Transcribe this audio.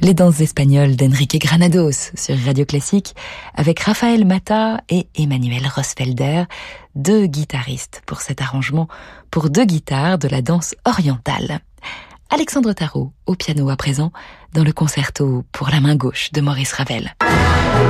Les danses espagnoles d'Enrique Granados sur Radio Classique avec Raphaël Matta et Emmanuel Rosfelder, deux guitaristes pour cet arrangement pour deux guitares de la danse orientale. Alexandre Tarot au piano à présent dans le concerto pour la main gauche de Maurice Ravel.